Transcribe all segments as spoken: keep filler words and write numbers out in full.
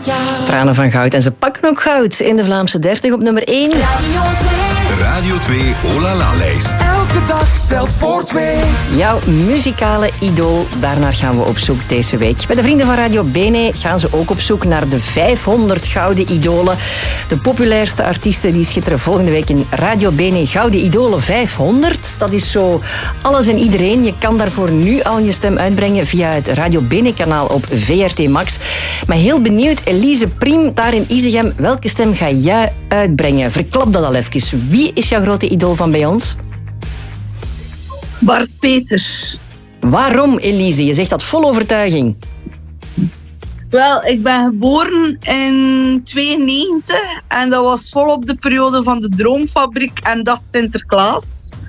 Tranen van goud. En ze pakken ook goud in de Vlaamse dertig op nummer één. Radio twee Oh La La lijst. Elke dag telt voor twee. Jouw muzikale idool, daarnaar gaan we op zoek deze week. Bij de vrienden van Radio Bene gaan ze ook op zoek naar de vijfhonderd gouden idolen. De populairste artiesten die schitteren volgende week in Radio Bene Gouden Idolen vijfhonderd. Dat is zo alles en iedereen. Je kan daarvoor nu al je stem uitbrengen via het Radio Bene kanaal op V R T Max. Maar heel benieuwd, Elise Priem, daar in Isegem, welke stem ga jij uitbrengen? Verklap dat al even. Wie is jouw grote idool van bij ons? Bart Peters. Waarom, Elise? Je zegt dat vol overtuiging. Wel, ik ben geboren in tweeënnegentig en dat was volop de periode van de Droomfabriek en Dag Sinterklaas.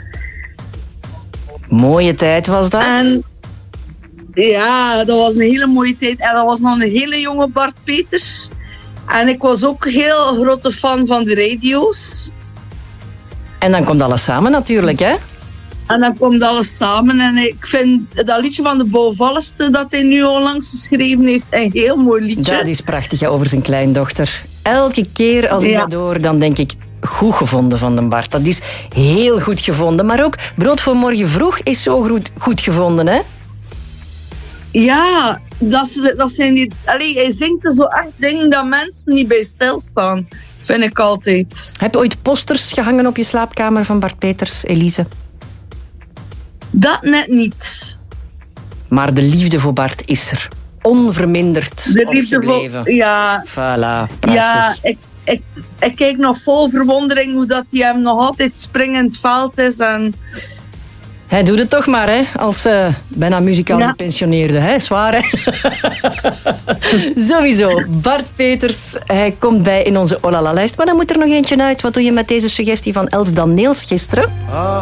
Mooie tijd was dat. En ja, dat was een hele mooie tijd. En dat was nog een hele jonge Bart Peters. En ik was ook een heel grote fan van de radio's. En dan komt alles samen natuurlijk, hè? En dan komt alles samen. En ik vind dat liedje van de Bouwvalleste dat hij nu onlangs geschreven heeft een heel mooi liedje. Dat is prachtig, hè, over zijn kleindochter. Elke keer als ik Ja. dat hoor, dan denk ik... Goed gevonden van de Bart. Dat is heel goed gevonden. Maar ook Brood voor morgen vroeg is zo goed, goed gevonden, hè? Ja, dat, is- dat zijn die... Allee, hij zingt er zo echt dingen dat mensen niet bij stilstaan. Vind ik altijd. Heb je ooit posters gehangen op je slaapkamer van Bart Peters, Elise? Dat net niet. Maar de liefde voor Bart is er. Onverminderd De liefde opgebleven. voor... Ja, Voilà, prachtig. ja ik, ik, ik kijk nog vol verwondering hoe dat hij hem nog altijd springend veld is. En Hij doet het toch maar, hè? Als uh, bijna muzikaal Ja. gepensioneerde. Hè? Zwaar, hè? Sowieso. Bart Peters, hij komt bij in onze Oh La La lijst. Maar dan moet er nog eentje uit. Wat doe je met deze suggestie van Els Daneels gisteren?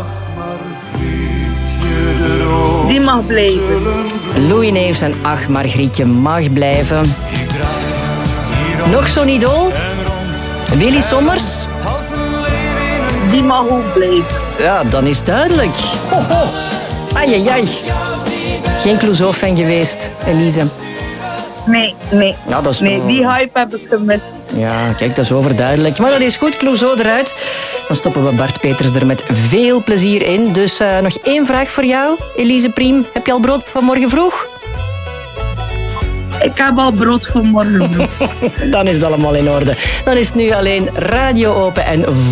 die mag blijven. Louis Neefs en Ach, Margrietje mag blijven. Nog zo'n idool? Willy Sommers? Die mag ook blijven. Ja, dan is het duidelijk. Ho, ho. Ai, ai, ai. Geen Clouseau-fan geweest, Elise. Nee, nee. Ja, dat is Nee, wel- die hype heb ik gemist. Ja, kijk, dat is overduidelijk. Maar dat is goed, Clouseau eruit. Dan stoppen we Bart Peters er met veel plezier in. Dus uh, nog één vraag voor jou, Elise Priem. Heb je al brood van morgen vroeg? Ik heb al brood voor morgen. Dan is het allemaal in orde. Dan is het nu alleen radio open en